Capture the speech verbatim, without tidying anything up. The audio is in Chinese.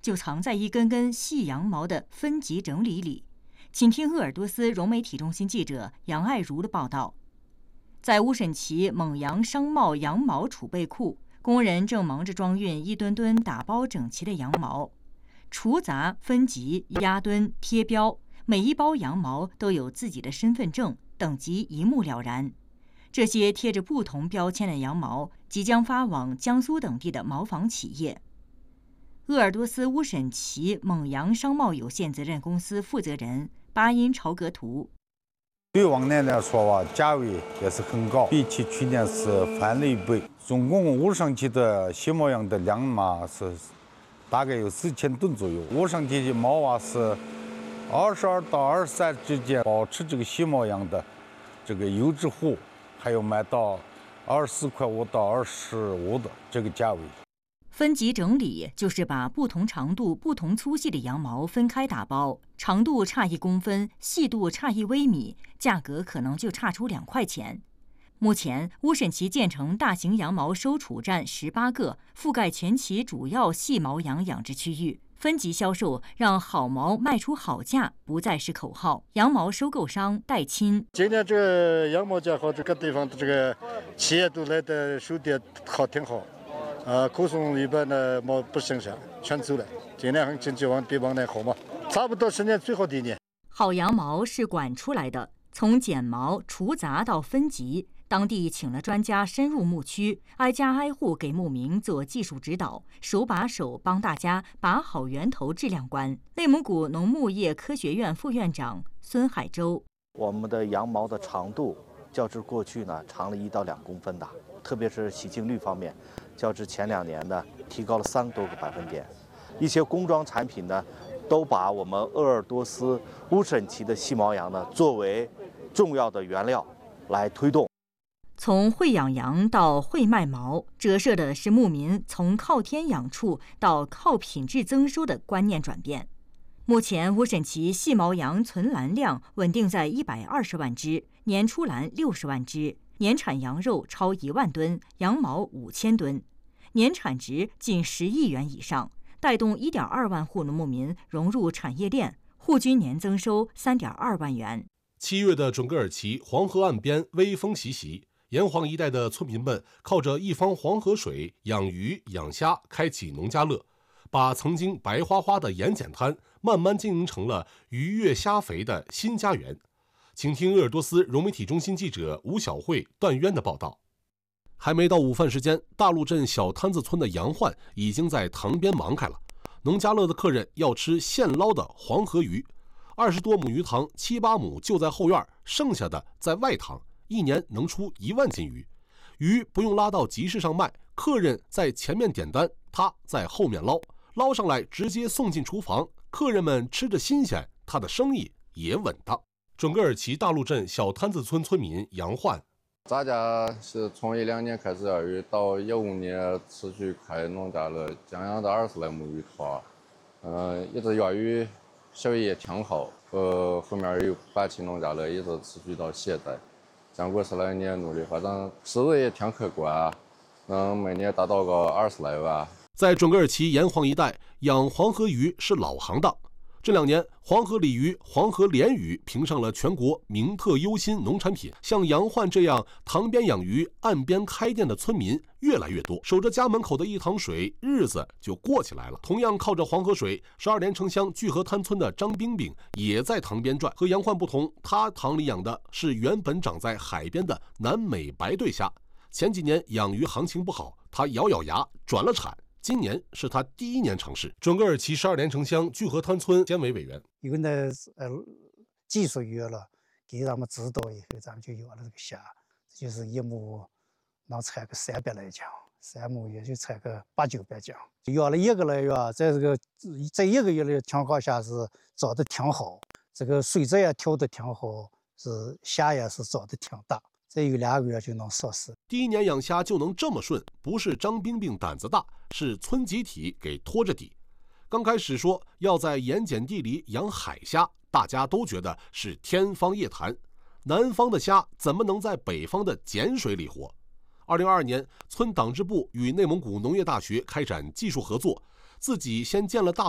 就藏在一根根细羊毛的分级整理里。请听鄂尔多斯融媒体中心记者杨爱如的报道。在乌审旗蒙羊商贸羊毛储备库，工人正忙着装运一吨吨打包整齐的羊毛，除杂、分级、压吨、贴标，每一包羊毛都有自己的身份证，等级一目了然。这些贴着不同标签的羊毛即将发往江苏等地的毛纺企业。鄂尔多斯乌审旗蒙羊商贸有限责任公司负责人巴音朝格图。 对往年来说啊，价位也是很高，比起去年是翻了一倍。总共乌审旗的细毛羊的量嘛是大概有四千吨左右。乌审旗的毛啊是二十二到二十三之间，保持这个细毛羊的这个优质货，还有卖到二十四块五到二十五的这个价位。 分级整理就是把不同长度、不同粗细的羊毛分开打包，长度差一公分，细度差一微米，价格可能就差出两块钱。目前，乌审旗建成大型羊毛收储站十八个，覆盖全旗主要细毛羊养殖区域。分级销售让好毛卖出好价不再是口号。羊毛收购商戴钦： 今年这个羊毛价和这个地方的这个企业都来的收的好，挺好。呃，可送一般的毛不剩下，全走了。今年很经济往比往年好嘛，差不多是年最好的一年。 好羊毛是管出来的，从剪毛、除杂到分级，当地请了专家深入牧区，挨家挨户给牧民做技术指导，手把手帮大家把好源头质量关。内蒙古农牧业科学院副院长孙海洲： 我们的羊毛的长度较之过去呢长了一到两公分的，特别是洗净率方面，较之前两年呢提高了三多个百分点。一些工装产品呢，都把我们鄂尔多斯乌审旗的细毛羊呢作为重要的原料来推动。 从会养羊到会卖毛，折射的是牧民从靠天养畜到靠品质增收的观念转变。目前乌审旗细毛羊存栏量稳定在一百二十万只，年出栏六十万只，年产羊肉超一万吨，羊毛五千吨，年产值近十亿元以上，带动一点二万户农牧民融入产业链，户均年增收三点二万元。 七月的准噶尔旗黄河岸边微风习习，沿黄一带的村民们靠着一方黄河水养鱼养虾，开启农家乐，把曾经白花花的盐碱滩慢慢经营成了鱼跃虾肥的新家园。请听鄂尔多斯融媒体中心记者吴晓慧、段渊的报道。还没到午饭时间，大路镇小摊子村的羊贩已经在塘边忙开了。农家乐的客人要吃现捞的黄河鱼，二十多亩鱼塘，七八亩就在后院，剩下的在外塘，一年能出一万斤鱼。鱼不用拉到集市上卖，客人在前面点单，他在后面捞，捞上来直接送进厨房，客人们吃着新鲜，他的生意也稳当。准噶尔旗大路镇小摊子村村民杨焕： 咱家是从一两年开始养鱼，到一五年持续开农家乐，将养到二十来亩鱼塘，嗯，一直养鱼效益也挺好。呃，后面又办起农家乐，一直持续到现在。经过十来年努力，反正收入也挺可观，能每年达到个二十来万。 在准噶尔旗沿黄一带，养黄河鱼是老行当。这两年，黄河鲤鱼、黄河鲢鱼评上了全国名特优新农产品。像杨焕这样塘边养鱼、岸边开店的村民越来越多，守着家门口的一塘水，日子就过起来了。同样靠着黄河水，十二连城乡聚河滩村的张冰冰也在塘边转。和杨焕不同，他塘里养的是原本长在海边的南美白对虾。前几年养鱼行情不好，他咬咬牙转了产。今年是他第一年尝试。准噶尔旗十二连城乡聚河滩村监委委员： 有那呃技术有了，给咱们指导以后，咱们就有了这个虾，就是一亩能产个三百来斤，三亩也就产个八九百斤。养了一个来月，在这个在一个月的情况下是长得挺好，这个水质也调得挺好，是虾也是长得挺大。再有两个月就能上市。 第一年养虾就能这么顺，不是张冰冰胆子大，是村集体给拖着底。刚开始说要在盐碱地里养海虾，大家都觉得是天方夜谭。南方的虾怎么能在北方的碱水里活？二零二二年，村党支部与内蒙古农业大学开展技术合作，自己先建了大